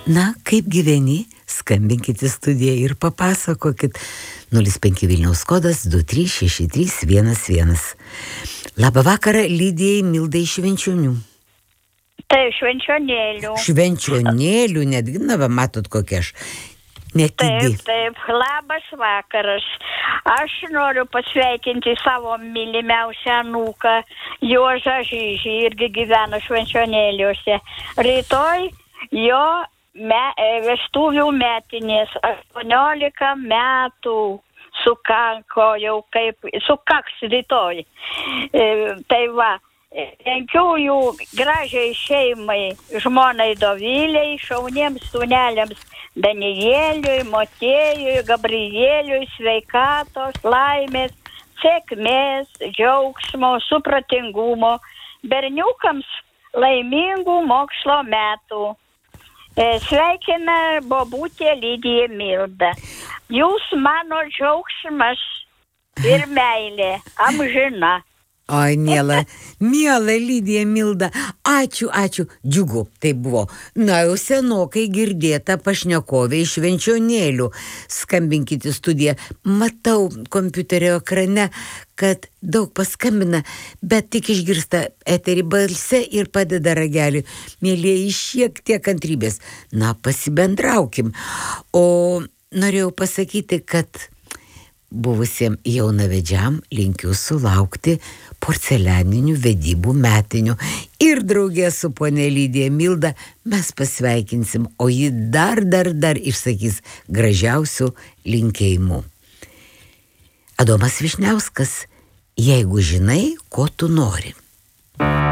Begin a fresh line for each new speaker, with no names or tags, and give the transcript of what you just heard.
Na, kaip gyveni? Skambinkit į studiją ir papasakokit. 05 Vilniaus kodas 2363111. Labą vakarą, Lidijai Mildai Švenčionių.
Tai Švenčionėlių.
Švenčionėlių, netgi, na, va, matot kokia aš. Netidi.
Taip, labas vakaras. Aš noriu pasveikinti savo mylimiausią anūką, Juozą Žyžį, irgi gyvena Švenčionėliuose. Rytoj jo vestuvių metinės, 18 metų sukanko jau sukaks rytoj. Tai va, linkiu jų gražiai šeimai, žmonai Dovilei, šauniems sūneliams Danieliui, Motiejui, Gabrieliui, sveikatos, laimės, sėkmės, džiaugsmo, supratingumo, berniukams laimingų mokslo metų. Sveikina bobutė Lidija Milda. Jūs mano džiaugsmas ir meilė amžina.
Oi, miela Lidija Milda, ačiū, džiugu, tai buvo. Na, jau senokai girdėta pašnekovė iš Švenčionėlių. Skambinkit į studiją. Matau kompiuterio ekrane, kad daug paskambina, bet tik išgirsta eterį balse ir padeda ragelį. Mėlieji, šiek tiek kantrybės. Na, pasibendraukim. O norėjau pasakyti, kad buvusiem jaunavedžiam linkiu sulaukti porcelianinių vedybų metinių. Ir draugė su ponė Lidija Milda mes pasveikinsim, o ji dar išsakys gražiausių linkėjimų. Adomas Višniauskas, jeigu žinai, ko tu nori.